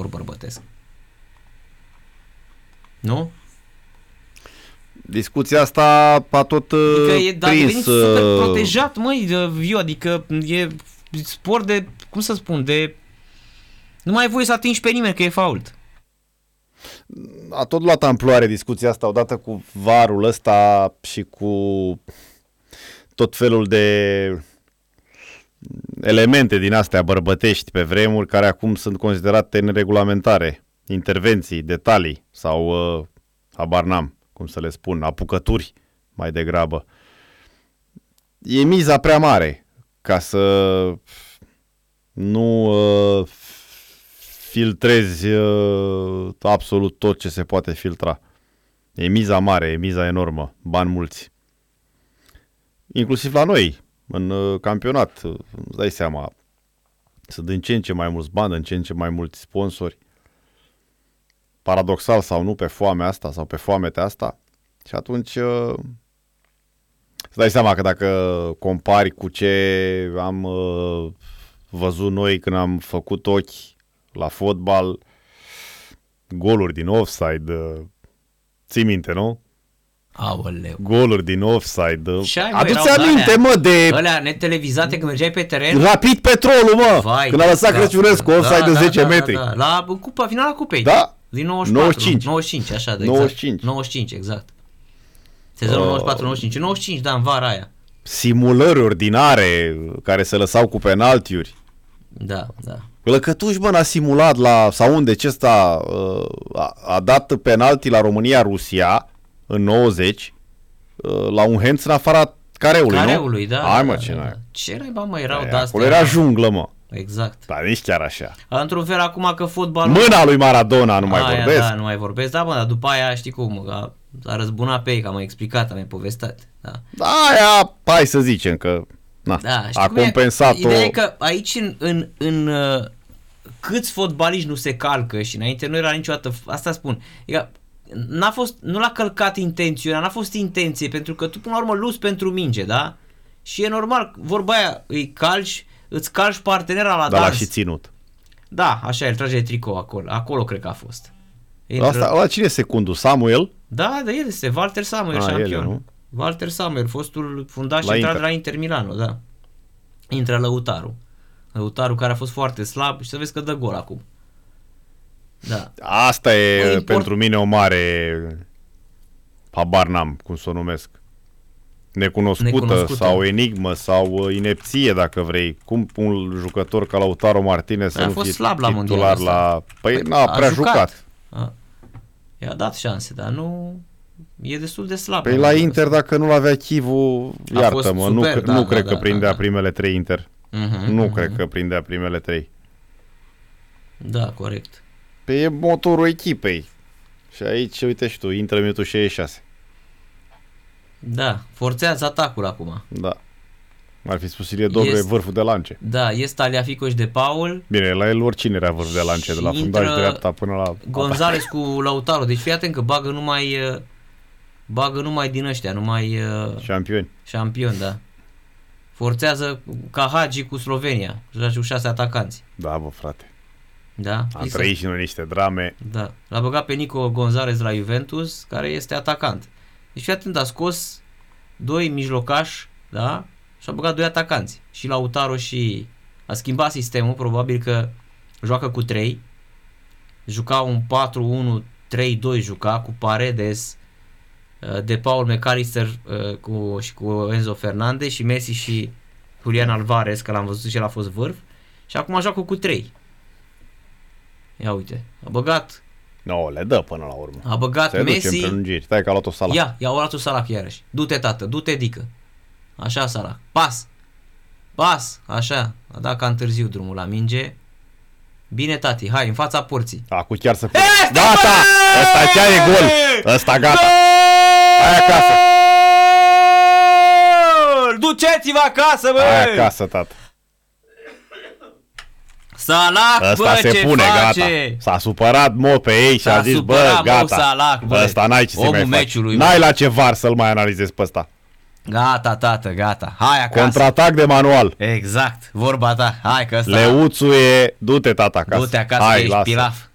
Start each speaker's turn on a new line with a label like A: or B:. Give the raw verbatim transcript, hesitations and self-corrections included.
A: sport bărbătesc. Nu?
B: Discuția asta a tot
A: adică e,
B: prins...
A: Dar e venit super protejat, măi, viu, adică e sport de, cum să spun, de... Nu mai ai voie să atingi pe nimeni, că e fault.
B: A tot luat amploare discuția asta odată cu varul ăsta și cu tot felul de elemente din astea bărbătești pe vremuri care acum sunt considerate neregulamentare. Intervenții, detalii sau uh, habar n-am, cum să le spun, apucături mai degrabă. E miza prea mare ca să nu uh, filtrezi uh, absolut tot ce se poate filtra. E miza mare, e miza enormă, bani mulți. Inclusiv la noi, în uh, campionat, uh, îți dai seama, sunt din ce în ce mai mulți bani, în ce în ce mai mulți sponsori. Paradoxal sau nu, pe foamea asta sau pe foametea asta. Și atunci uh, îți dai seama că dacă compari cu ce am uh, văzut noi când am făcut ochi la fotbal, goluri din offside, uh, ții minte, nu?
A: Aoleu.
B: Goluri din offside.
A: Ai, mă,
B: adu-ți aminte,
A: alea,
B: mă, de...
A: Alea netelevizate când mergeai pe teren?
B: Rapid Petrolul, mă!
A: Vai,
B: când a lăsat
A: da,
B: Crăciunescu
A: da,
B: offside
A: da,
B: de
A: da,
B: zece
A: da,
B: metri.
A: Da, da. La cupa, finala cupei.
B: Da?
A: Din nouăzeci și patru.
B: nouăzeci și cinci.
A: nouăzeci și cinci, așa, de
B: nouăzeci și cinci.
A: exact. nouăzeci și cinci, exact. Sezonul
B: Uh,
A: nouăzeci și patru nouăzeci și cinci. nouăzeci și cinci, da, în vara aia.
B: Simulări ordinare care se lăsau cu penaltiuri.
A: Da, da.
B: Lăcătuș, bă, n-a simulat la... Sau unde? Ce ăsta uh, a, a dat penalti la România-Rusia în nouăzeci uh, la un hands în afara careului,
A: Careului,
B: nu?
A: da.
B: Hai, mă,
A: da,
B: ce
A: da.
B: n-ai.
A: Ce rai, bă, mă, erau
B: Aia,
A: de-astea.
B: acolo era junglă, mă.
A: Exact.
B: Dar nici chiar așa.
A: Într-un fel, acum că fotbalul...
B: Mâna lui Maradona, nu mai
A: aia,
B: vorbesc.
A: Da, nu mai vorbesc, da, bă, dar după aia, știi cum, a, a răzbunat pe ei, că am mai explicat, am mai povestat. Da,
B: Da, aia, hai să zicem că na,
A: da,
B: a compensat-o.
A: Ideea e că aici, în, în, în uh, câți fotbaliști nu se calcă și înainte nu era niciodată, asta spun, e, n-a fost, nu l-a călcat intenționat, n-a fost intenție, pentru că tu până la urmă luți pentru minge, da? Și e normal, vorba aia, îi calci, îți calci partenera la
B: Dar
A: dans.
B: l-a și ținut.
A: Da, așa, el trage de tricou acolo, acolo cred că a fost. Intră...
B: Asta, la cine e secundul? Samuel?
A: Da, da, el este Walter Samuel,
B: A,
A: șampion.
B: ele, nu?
A: Walter Samuel, fostul fundaș
B: La
A: central de
B: Inter.
A: la Inter Milano, da. Intră Lăutaru. Lăutaru care a fost foarte slab și să vezi că dă gol acum. Da.
B: Asta e
A: Import...
B: pentru mine o mare, habar n-am cum să o numesc, necunoscută,
A: Necunoscută.
B: sau enigmă sau inepție, dacă vrei. Cum un jucător ca Lautaro Martinez să
A: A
B: nu
A: fost
B: fie
A: slab la
B: titular
A: mondialul ăsta.
B: la... Păi,
A: Păi,
B: n-a
A: a
B: prea jucat.
A: jucat. A. I-a dat șanse, dar nu... E destul de slab.
B: Păi la Inter, dacă nu l-avea Chivu, iartă-mă, nu,
A: super,
B: nu
A: da,
B: cred
A: da,
B: că
A: da,
B: prindea
A: da.
B: primele trei Inter.
A: Uh-huh,
B: Nu
A: uh-huh.
B: cred că prindea primele trei.
A: Da, corect.
B: Pe e motorul echipei. Și aici, uite și tu, intră minutul șaizeci și șase.
A: Da, forțează atacul acum.
B: Da. Ar fi spus Ilie Dobră,
A: Este-
B: vârful de lance.
A: Da, este Taliafico și de Paul,
B: Bine, la el oricine era vârf de lance, de la
A: Și
B: fundaș
A: intră
B: dreapta până la...
A: Gonzales cu Lautaro. Deci fii atent că bagă numai uh, bagă numai din ăștia, numai uh,
B: Șampioni.
A: șampion, da. Forțează ca Hagi cu Slovenia. Joace cu șase atacanți.
B: Da, bă, frate.
A: Da?
B: Am trăit și noi niște drame.
A: Da. L-a băgat pe Nico Gonzalez la Juventus, care este atacant. Deci fii atent, a scos doi mijlocași, da? Și a băgat doi atacanți. Și Lautaro și... A schimbat sistemul, probabil că joacă cu trei. Juca un patru unu trei doi, juca cu Paredes, De Paul, McAllister cu, și cu Enzo Fernandez și Messi și Julian Alvarez, că l-am văzut și el a fost vârf. Și acum joacă cu trei. Ia uite, a băgat
B: No, le dă până la urmă.
A: A băgat
B: Se duce în
A: Messi.
B: prelungiri. Stai că a luat-o Salah.
A: Ia, ia-a luat-o Salah iarăși. Du-te, tată, du-te, dică. Așa, Salah. Pas. Pas. Așa. A dat cam târziu drumul la minge. Bine, tati, hai, în fața porții.
B: Acum chiar să pune. Gata! Ăsta chiar e gol. Ăsta gata. Hai acasă.
A: Duceți-vă acasă, bă!
B: Hai acasă, tată.
A: Salah,
B: Ăsta
A: bă,
B: se
A: ce
B: pune,
A: face?
B: gata. S-a supărat Mo pe ei și
A: S-a
B: a zis, bă,
A: supărat, Mo
B: gata.
A: Salah, bă.
B: Ăsta n-ai ce să
A: Omul
B: mai faci.
A: meciului, bă.
B: N-ai la ce var să-l mai analizezi pe ăsta.
A: Gata, tată, gata. Hai acasă.
B: Contraatac de manual.
A: Exact, vorba ta. Hai că ăsta...
B: Leuțu e, du-te, tata, acasă.
A: Du-te acasă,
B: Hai,
A: ești
B: lasă.
A: pilaf.